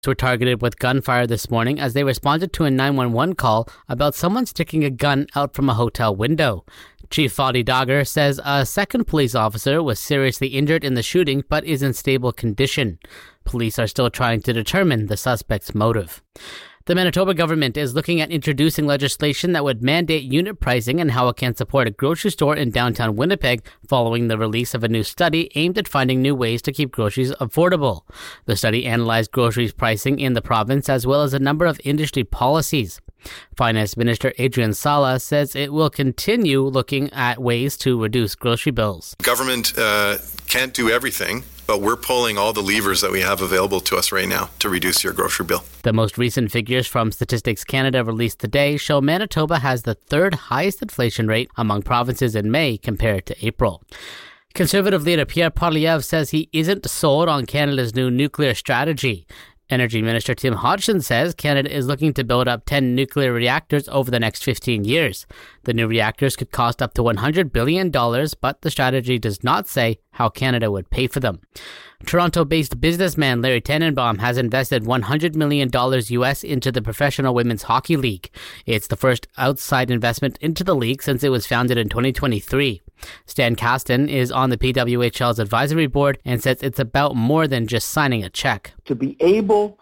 Were targeted with gunfire this morning as they responded to a 911 call about someone sticking a gun out from a hotel window. Chief Fadi Dagher says a second police officer was seriously injured in the shooting but is in stable condition. Police are still trying to determine the suspect's motive. The Manitoba government is looking at introducing legislation that would mandate unit pricing and how it can support a grocery store in downtown Winnipeg following the release of a new study aimed at finding new ways to keep groceries affordable. The study analyzed groceries pricing in the province as well as a number of industry policies. Finance Minister Adrian Sala says it will continue looking at ways to reduce grocery bills. Government can't do everything, but we're pulling all the levers that we have available to us right now to reduce your grocery bill. The most recent figures from Statistics Canada released today show Manitoba has the third highest inflation rate among provinces in May compared to April. Conservative leader Pierre Poilievre says he isn't sold on Canada's new nuclear strategy. Energy Minister Tim Hodgson says Canada is looking to build up 10 nuclear reactors over the next 15 years. The new reactors could cost up to $100 billion, but the strategy does not say how Canada would pay for them. Toronto-based businessman Larry Tannenbaum has invested $100 million US into the Professional Women's Hockey League. It's the first outside investment into the league since it was founded in 2023. Stan Kasten is on the PWHL's advisory board and says it's about more than just signing a check. To be able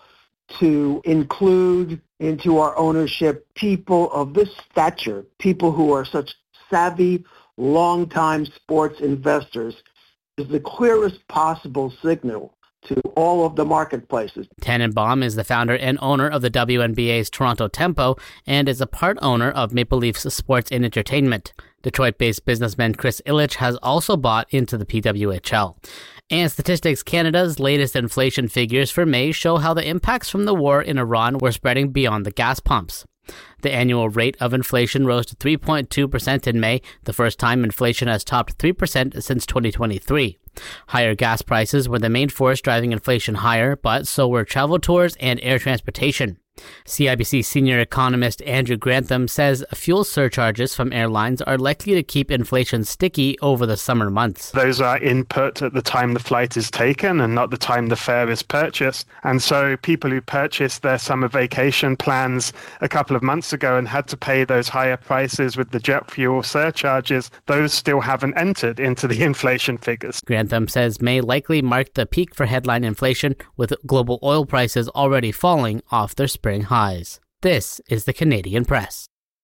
to include into our ownership people of this stature, people who are such savvy, long-time sports investors, is the clearest possible signal to all of the marketplaces. Tannenbaum is the founder and owner of the WNBA's Toronto Tempo and is a part owner of Maple Leafs Sports and Entertainment. Detroit-based businessman Chris Illich has also bought into the PWHL. And Statistics Canada's latest inflation figures for May show how the impacts from the war in Iran were spreading beyond the gas pumps. The annual rate of inflation rose to 3.2% in May, the first time inflation has topped 3% since 2023. Higher gas prices were the main force driving inflation higher, but so were travel tours and air transportation. CIBC senior economist Andrew Grantham says fuel surcharges from airlines are likely to keep inflation sticky over the summer months. Those are input at the time the flight is taken and not the time the fare is purchased. And so people who purchased their summer vacation plans a couple of months ago and had to pay those higher prices with the jet fuel surcharges, those still haven't entered into the inflation figures. Grantham says May likely marked the peak for headline inflation, with global oil prices already falling off their spring highs. This is the Canadian Press.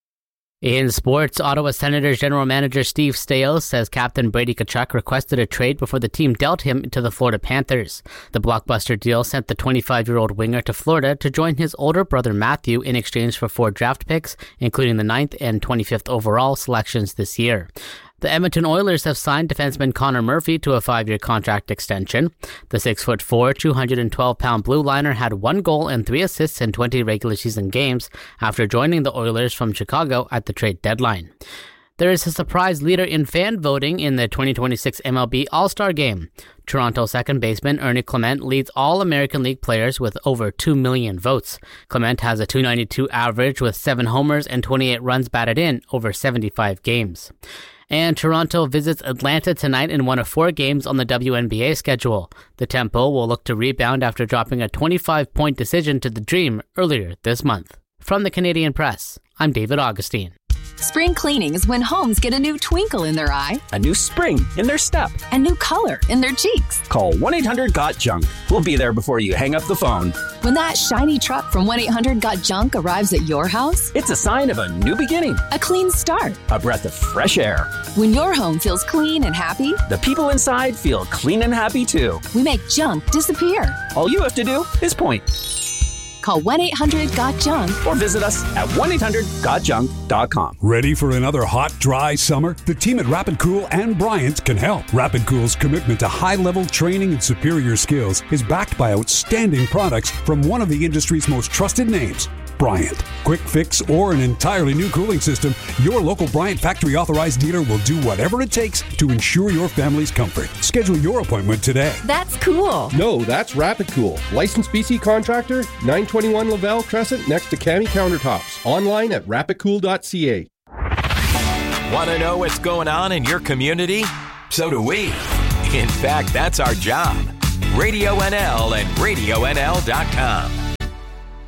In sports, Ottawa Senators General Manager Steve Staios says Captain Brady Tkachuk requested a trade before the team dealt him to the Florida Panthers. The blockbuster deal sent the 25-year-old winger to Florida to join his older brother Matthew in exchange for 4 draft picks, including the 9th and 25th overall selections this year. The Edmonton Oilers have signed defenseman Connor Murphy to a 5-year contract extension. The 6'4", 212-pound blue liner had 1 goal and 3 assists in 20 regular season games after joining the Oilers from Chicago at the trade deadline. There is a surprise leader in fan voting in the 2026 MLB All-Star Game. Toronto second baseman Ernie Clement leads all American League players with over 2 million votes. Clement has a .292 average with 7 homers and 28 runs batted in over 75 games. And Toronto visits Atlanta tonight in one of 4 games on the WNBA schedule. The Tempo will look to rebound after dropping a 25-point decision to the Dream earlier this month. From the Canadian Press, I'm David Augustine. Spring cleaning is when homes get a new twinkle in their eye, a new spring in their step, a new color in their cheeks. Call 1-800-GOT-JUNK. We'll be there before you hang up the phone. When that shiny truck from 1-800-GOT-JUNK arrives at your house, it's a sign of a new beginning, a clean start, a breath of fresh air. When your home feels clean and happy, the people inside feel clean and happy too. We make junk disappear. All you have to do is point. Call 1-800-GOT-JUNK or visit us at 1-800-GOTJUNK.com. Ready for another hot, dry summer? The team at Rapid Cool and Bryant can help. Rapid Cool's commitment to high-level training and superior skills is backed by outstanding products from one of the industry's most trusted names, Bryant. Quick fix or an entirely new cooling system, your local Bryant factory authorized dealer will do whatever it takes to ensure your family's comfort. Schedule your appointment today. That's cool. No, that's Rapid Cool. Licensed BC contractor, 921 Laval Crescent next to Cami Countertops. Online at rapidcool.ca. Want to know what's going on in your community? So do we. In fact, that's our job. Radio NL and RadioNL.com.